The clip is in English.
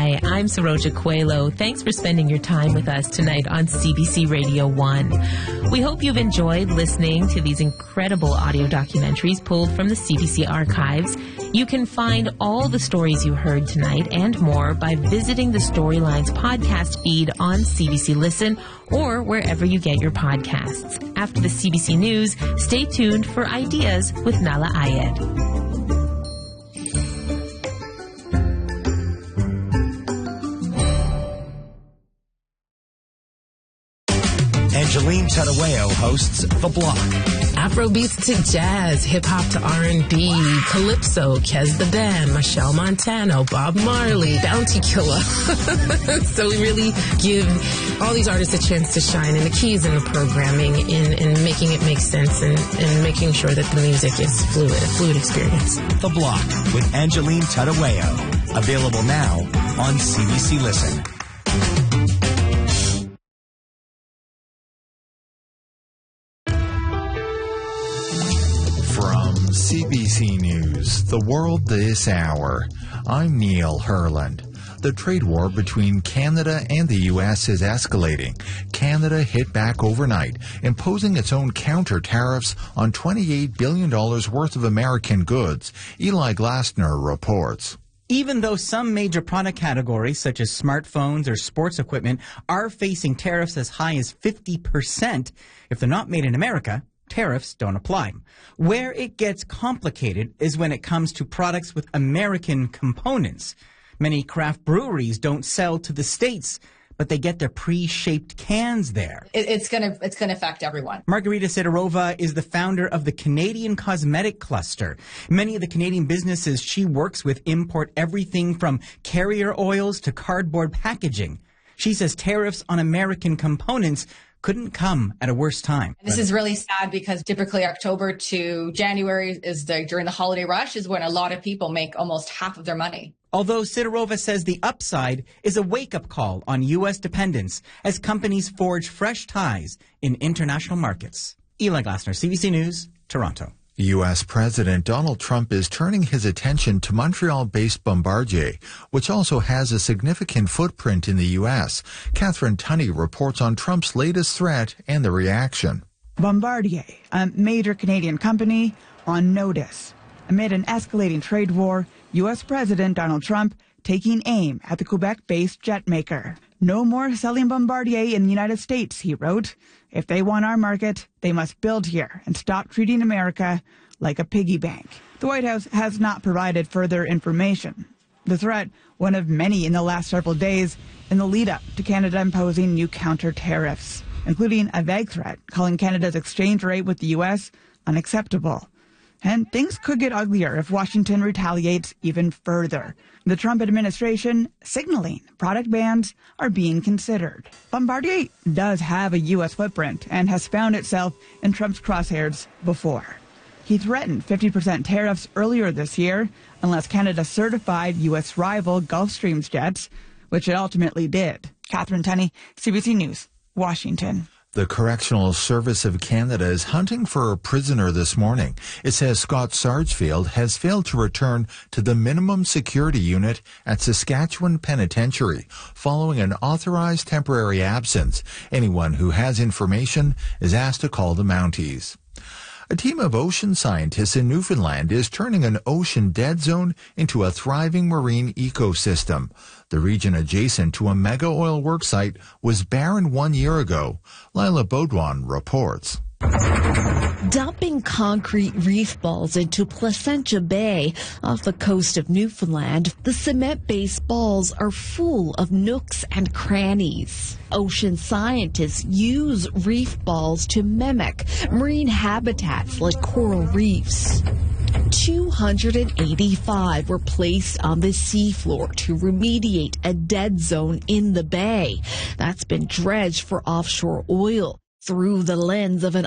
Hi, I'm Saroja Coelho. Thanks for spending your time with us tonight on CBC Radio 1. We hope you've enjoyed listening to these incredible audio documentaries pulled from the CBC archives. You can find all the stories you heard tonight and more by visiting the Storylines podcast feed on CBC Listen or wherever you get your podcasts. After the CBC News, stay tuned for Ideas with Nala Ayed. Angeline Tadaweo hosts The Block. Afrobeats to jazz, hip-hop to R&B, calypso, Kez the Band, Michelle Montano, Bob Marley, Bounty Killer. So we really give all these artists a chance to shine, and the keys in the programming, in making it make sense, and making sure that the music is fluid, a fluid experience. The Block with Angeline Tadaweo. Available now on CBC Listen. CBC News, The World This Hour. I'm Neil Herland. The trade war between Canada and the U.S. is escalating. Canada hit back overnight, imposing its own counter tariffs on $28 billion worth of American goods. Eli Glasner reports. Even though some major product categories, such as smartphones or sports equipment, are facing tariffs as high as 50%, if they're not made in America, tariffs don't apply. Where it gets complicated is when it comes to products with American components. Many craft breweries don't sell to the States, but they get their pre-shaped cans there. It's gonna affect everyone. Margarita Sidorova is the founder of the Canadian Cosmetic Cluster. Many of the Canadian businesses she works with import everything from carrier oils to cardboard packaging. She says tariffs on American components couldn't come at a worse time. This is really sad because typically October to January is during the holiday rush is when a lot of people make almost half of their money. Although Sidorova says the upside is a wake-up call on U.S. dependence as companies forge fresh ties in international markets. Eli Glasner, CBC News, Toronto. U.S. President Donald Trump is turning his attention to Montreal-based Bombardier, which also has a significant footprint in the U.S. Catherine Tunney reports on Trump's latest threat and the reaction. Bombardier, a major Canadian company, on notice. Amid an escalating trade war, U.S. President Donald Trump taking aim at the Quebec-based jet maker. No more selling Bombardier in the United States, he wrote. If they want our market, they must build here and stop treating America like a piggy bank. The White House has not provided further information. The threat, one of many in the last several days, in the lead-up to Canada imposing new counter tariffs, including a vague threat calling Canada's exchange rate with the U.S. unacceptable. And things could get uglier if Washington retaliates even further. The Trump administration signaling product bans are being considered. Bombardier does have a U.S. footprint and has found itself in Trump's crosshairs before. He threatened 50% tariffs earlier this year unless Canada certified U.S. rival Gulfstream's jets, which it ultimately did. Catherine Tunney, CBC News, Washington. The Correctional Service of Canada is hunting for a prisoner this morning. It says Scott Sargefield has failed to return to the minimum security unit at Saskatchewan Penitentiary following an authorized temporary absence. Anyone who has information is asked to call the Mounties. A team of ocean scientists in Newfoundland is turning an ocean dead zone into a thriving marine ecosystem. The region adjacent to a mega oil work site was barren 1 year ago. Lila Baudouin reports. Dumping concrete reef balls into Placentia Bay off the coast of Newfoundland, the cement-based balls are full of nooks and crannies. Ocean scientists use reef balls to mimic marine habitats like coral reefs. 285 were placed on the seafloor to remediate a dead zone in the bay that's been dredged for offshore oil. Through the lens of an